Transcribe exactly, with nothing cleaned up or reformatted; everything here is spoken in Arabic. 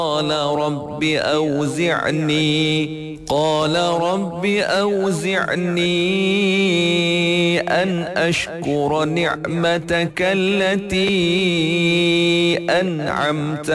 قال رب أوزعني قال رب أوزعني أن أشكر نعمتك التي أنعمت